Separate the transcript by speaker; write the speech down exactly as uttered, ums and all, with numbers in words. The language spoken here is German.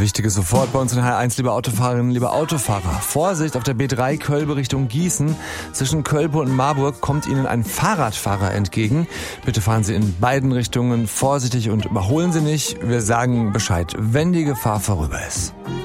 Speaker 1: wichtiges sofort bei uns in H eins, liebe Autofahrerinnen, liebe Autofahrer. Vorsicht, auf der B drei Kölbe Richtung Gießen. Zwischen Kölbe und Marburg kommt Ihnen ein Fahrradfahrer entgegen. Bitte fahren Sie in beiden Richtungen vorsichtig und überholen Sie nicht. Wir sagen Bescheid, wenn die Gefahr vorüber ist.